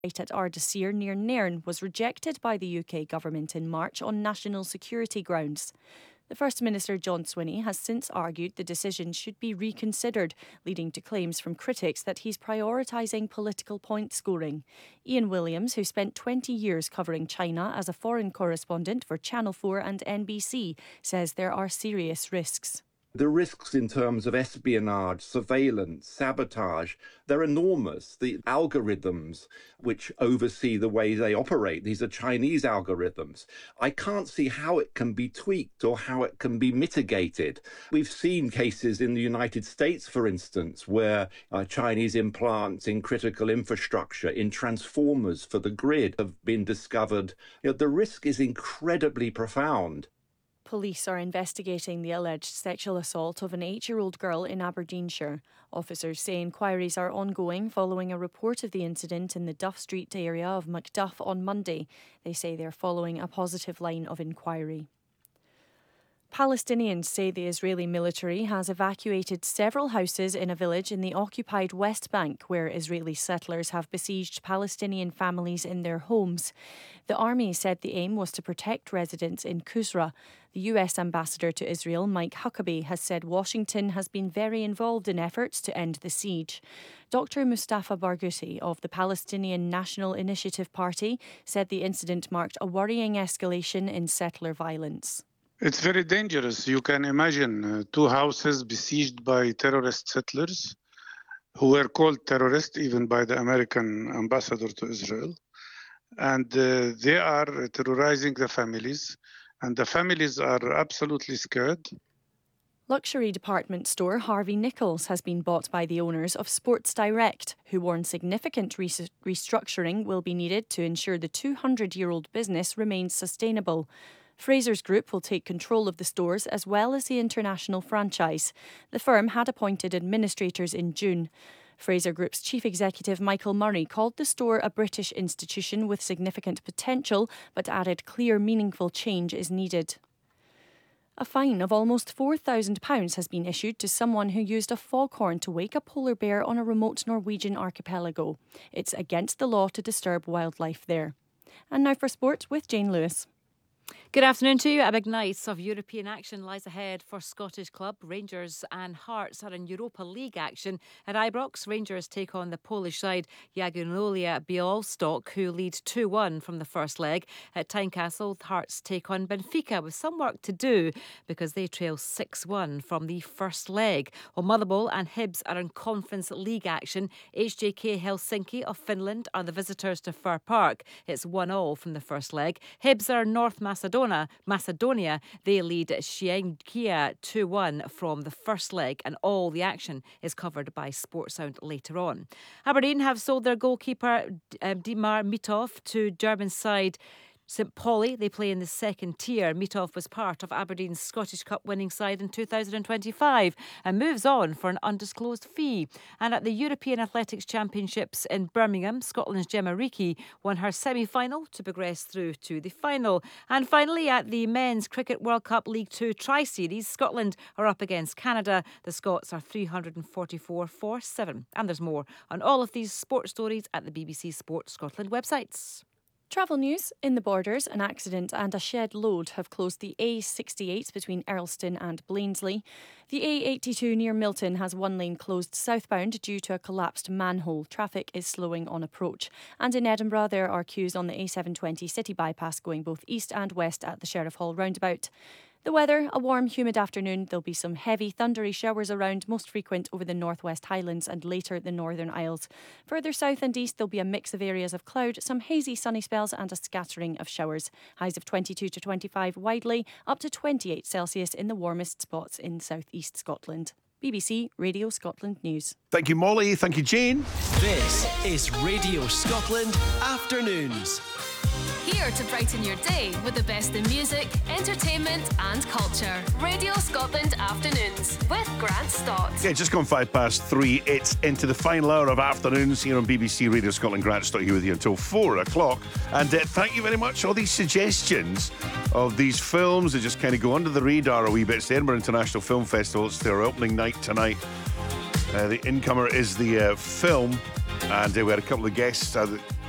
at Ardasir near Nairn was rejected by the UK government in March on national security grounds. The First Minister John Swinney has since argued the decision should be reconsidered, leading to claims from critics that he's prioritising political point scoring. Ian Williams, who spent 20 years covering China as a foreign correspondent for Channel 4 and NBC, says there are serious risks. The risks in terms of espionage, surveillance, sabotage, they're enormous. The algorithms which oversee the way they operate, these are Chinese algorithms. I can't see how it can be tweaked or how it can be mitigated. We've seen cases in the United States, for instance, where Chinese implants in critical infrastructure, in transformers for the grid, have been discovered. The risk is incredibly profound. Police are investigating the alleged sexual assault of an 8-year-old girl in Aberdeenshire. Officers say inquiries are ongoing following a report of the incident in the Duff Street area of Macduff on Monday. They say they're following a positive line of inquiry. Palestinians say the Israeli military has evacuated several houses in a village in the occupied West Bank, where Israeli settlers have besieged Palestinian families in their homes. The army said the aim was to protect residents in Kusra. The US ambassador to Israel, Mike Huckabee, has said Washington has been very involved in efforts to end the siege. Dr. Mustafa Barghouti of the Palestinian National Initiative Party said the incident marked a worrying escalation in settler violence. It's very dangerous. You can imagine 2 houses besieged by terrorist settlers who were called terrorists even by the American ambassador to Israel. And they are terrorizing the families, and the families are absolutely scared. Luxury department store Harvey Nichols has been bought by the owners of Sports Direct, who warn significant restructuring will be needed to ensure the 200-year-old business remains sustainable. Frasers Group will take control of the stores as well as the international franchise. The firm had appointed administrators in June. Fraser Group's chief executive Michael Murray called the store a British institution with significant potential, but added clear, meaningful change is needed. A fine of almost £4,000 has been issued to someone who used a foghorn to wake a polar bear on a remote Norwegian archipelago. It's against the law to disturb wildlife there. And now for sport with Jane Lewis. Good afternoon to you. A big night of European action lies ahead for Scottish club. Rangers and Hearts are in Europa League action. At Ibrox, Rangers take on the Polish side Jagiellonia Białystok, who lead 2-1 from the first leg. At Tynecastle, Hearts take on Benfica with some work to do because they trail 6-1 from the first leg. While Motherwell and Hibs are in Conference League action. HJK Helsinki of Finland are the visitors to Fir Park. It's 1-1 from the first leg. Hibs are North Macedonia, they lead Siekia 2-1 from the first leg, and all the action is covered by Sportsound later on. Aberdeen have sold their goalkeeper Dimar Mitov to German side St Pauli. They play in the second tier. Mitov was part of Aberdeen's Scottish Cup winning side in 2025 and moves on for an undisclosed fee. And at the European Athletics Championships in Birmingham, Scotland's Gemma Reekie won her semi-final to progress through to the final. And finally, at the Men's Cricket World Cup League 2 Tri-Series, Scotland are up against Canada. The Scots are 344 for 7. And there's more on all of these sports stories at the BBC Sport Scotland websites. Travel news. In the Borders, an accident and a shed load have closed the A68 between Earlston and Blainsley. The A82 near Milton has one lane closed southbound due to a collapsed manhole. Traffic is slowing on approach. And in Edinburgh, there are queues on the A720 city bypass going both east and west at the Sheriff Hall roundabout. The weather, a warm, humid afternoon. There'll be some heavy, thundery showers around, most frequent over the northwest Highlands and later the Northern Isles. Further south and east, there'll be a mix of areas of cloud, some hazy sunny spells and a scattering of showers. Highs of 22 to 25 widely, up to 28 Celsius in the warmest spots in southeast Scotland. BBC Radio Scotland News. Thank you, Molly. Thank you, Jane. This is Radio Scotland Afternoons. Here to brighten your day with the best in music, entertainment and culture. Radio Scotland Afternoons with Grant Stott. Yeah, just gone 3:05. It's into the final hour of afternoons here on BBC Radio Scotland. Grant Stott here with you until 4 o'clock. And thank you very much. All these suggestions of these films that just kind of go under the radar a wee bit. It's the Edinburgh International Film Festival. It's their opening night tonight. The incomer is the film. And we had a couple of guests